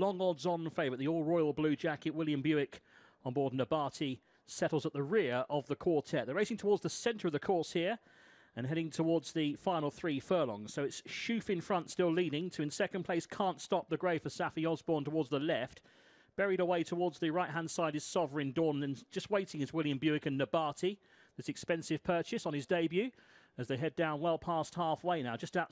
long odds-on favourite, the all-royal blue jacket, William Buick, on board Nabati, settles at the rear of the quartet. They're racing towards the centre of the course here and heading towards the final 3 furlongs. So it's Shoof in front, still leading. To in second place, Can't Stop the Grey for Safi Osborne towards the left. Buried away towards the right-hand side is Sovereign Dawn, and just waiting is William Buick and Nabati. This expensive purchase on his debut as they head down well past halfway now, just outside